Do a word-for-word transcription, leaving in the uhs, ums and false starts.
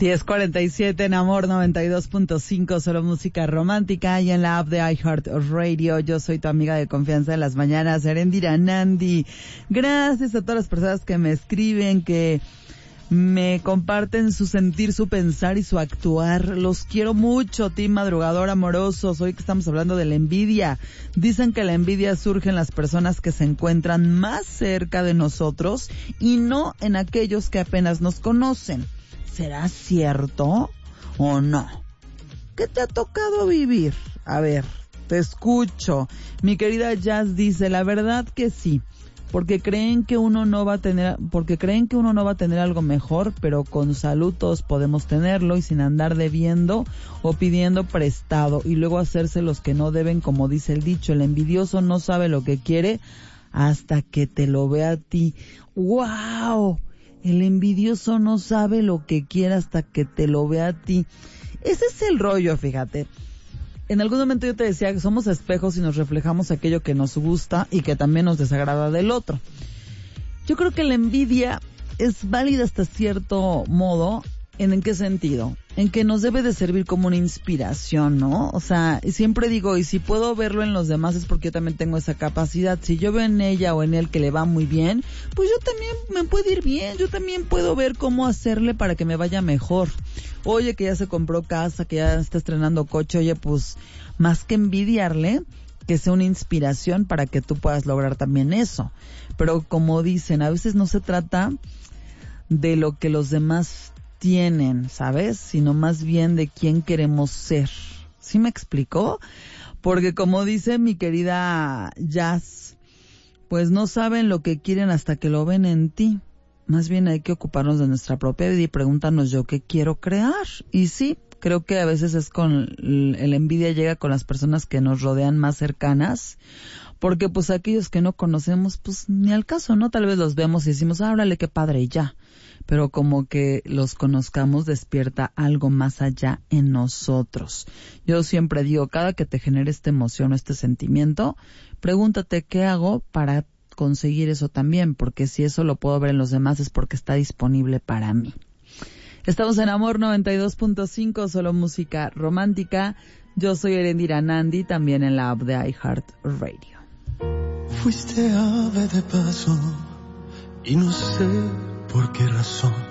diez cuarenta y siete en Amor noventa y dos punto cinco, solo música romántica, y en la app de iHeartRadio. Yo soy tu amiga de confianza de las mañanas, Erendira Nandi. Gracias a todas las personas que me escriben, que me comparten su sentir, su pensar y su actuar. Los quiero mucho, team madrugador amorosos. Hoy que estamos hablando de la envidia. Dicen que la envidia surge en las personas que se encuentran más cerca de nosotros y no en aquellos que apenas nos conocen. ¿Será cierto o no? ¿Qué te ha tocado vivir? A ver, te escucho. Mi querida Jazz dice, la verdad que sí, porque creen que uno no va a tener, porque creen que uno no va a tener algo mejor, pero con salud todos podemos tenerlo y sin andar debiendo o pidiendo prestado y luego hacerse los que no deben, como dice el dicho, el envidioso no sabe lo que quiere hasta que te lo ve a ti. ¡Wow! El envidioso no sabe lo que quiere hasta que te lo ve a ti. Ese es el rollo, fíjate. En algún momento yo te decía que somos espejos y nos reflejamos aquello que nos gusta y que también nos desagrada del otro. Yo creo que la envidia es válida hasta cierto modo. ¿En, en qué sentido? En que nos debe de servir como una inspiración, ¿no? O sea, siempre digo, y si puedo verlo en los demás es porque yo también tengo esa capacidad. Si yo veo en ella o en él que le va muy bien, pues yo también me puede ir bien. Yo también puedo ver cómo hacerle para que me vaya mejor. Oye, que ya se compró casa, que ya está estrenando coche. Oye, pues más que envidiarle, que sea una inspiración para que tú puedas lograr también eso. Pero como dicen, a veces no se trata de lo que los demás tienen, ¿sabes? Sino más bien de quién queremos ser. ¿Sí me explicó? Porque como dice mi querida Jazz, pues no saben lo que quieren hasta que lo ven en ti. Más bien hay que ocuparnos de nuestra propia vida y preguntarnos yo qué quiero crear. Y sí, creo que a veces es con el envidia llega con las personas que nos rodean más cercanas, porque pues aquellos que no conocemos, pues ni al caso, ¿no? Tal vez los vemos y decimos, ah, órale, qué padre, y ya. Pero como que los conozcamos despierta algo más allá en nosotros. Yo siempre digo, cada que te genere esta emoción o este sentimiento, pregúntate qué hago para conseguir eso también, porque si eso lo puedo ver en los demás es porque está disponible para mí. Estamos en Amor noventa y dos punto cinco, solo música romántica. Yo soy Erendira Nandi, también en la app de iHeartRadio. Fuiste ave de paso y no sé por qué razón